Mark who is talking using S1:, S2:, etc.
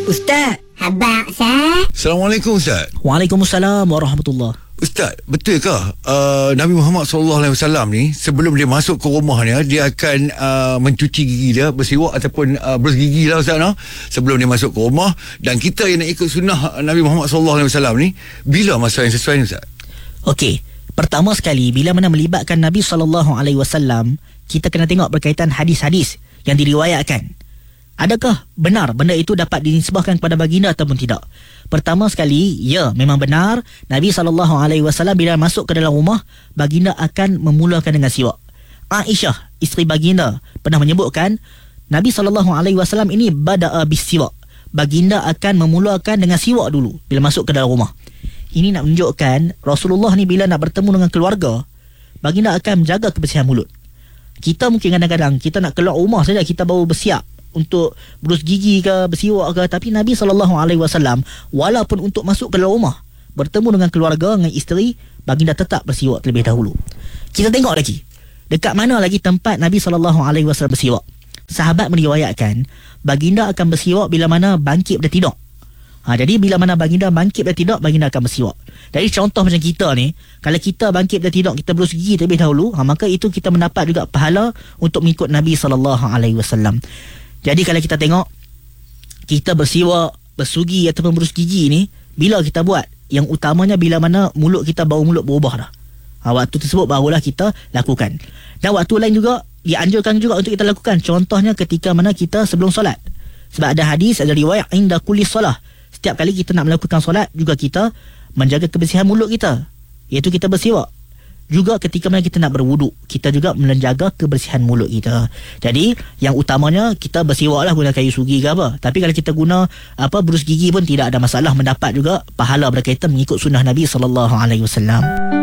S1: Ustaz.
S2: Abang Ustaz.
S3: Assalamualaikum Ustaz.
S1: Waalaikumsalam warahmatullahi.
S3: Ustaz, betulkah Nabi Muhammad SAW ni sebelum dia masuk ke rumahnya, dia akan mencuci gigi dia, bersiwak ataupun berus gigi lah Ustaz, no? Sebelum dia masuk ke rumah. Dan kita yang nak ikut sunnah Nabi Muhammad SAW ni, bila masa yang sesuai ni Ustaz?
S1: Okey, pertama sekali bila mana melibatkan Nabi SAW, kita kena tengok berkaitan hadis-hadis yang diriwayatkan. Adakah benar benda itu dapat dinisbahkan kepada baginda ataupun tidak? Pertama sekali, ya, memang benar Nabi SAW bila masuk ke dalam rumah, baginda akan memulakan dengan siwak. Aisyah, isteri baginda, pernah menyebutkan Nabi SAW ini bada'a bis siwak. Baginda akan memulakan dengan siwak dulu bila masuk ke dalam rumah. Ini nak menunjukkan Rasulullah ni bila nak bertemu dengan keluarga, baginda akan menjaga kebersihan mulut. Kita mungkin kadang-kadang kita nak keluar rumah saja, kita baru bersiap untuk berus gigi ke, bersiwak ke, tapi Nabi SAW walaupun untuk masuk ke dalam rumah, bertemu dengan keluarga, dengan isteri, baginda tetap bersiwak terlebih dahulu. Kita tengok lagi, dekat mana lagi tempat Nabi SAW bersiwak. Sahabat meriwayatkan baginda akan bersiwak bila mana bangkit dari tidur. Jadi bila mana baginda bangkit dari tidur, baginda akan bersiwak. Jadi contoh macam kita ni, kalau kita bangkit dari tidur, kita berus gigi terlebih dahulu, maka itu kita mendapat juga pahala untuk mengikut Nabi SAW. Jadi kalau kita tengok, kita bersiwak, bersugi ataupun berus gigi ni, bila kita buat, yang utamanya bila mana mulut kita, bau mulut berubah dah. Waktu tersebut barulah kita lakukan. Dan waktu lain juga dianjurkan juga untuk kita lakukan. Contohnya ketika mana kita sebelum solat. Sebab ada hadis, ada riwayat inda kulli solah. Setiap kali kita nak melakukan solat, juga kita menjaga kebersihan mulut kita, iaitu kita bersiwak. Juga ketika mana kita nak berwuduk, kita juga menjaga kebersihan mulut kita. Jadi yang utamanya kita bersiwak lah, guna kayu sugi ke apa. Tapi kalau kita guna berus gigi pun tidak ada masalah, mendapat juga pahala berkaitan mengikut sunnah Nabi SAW.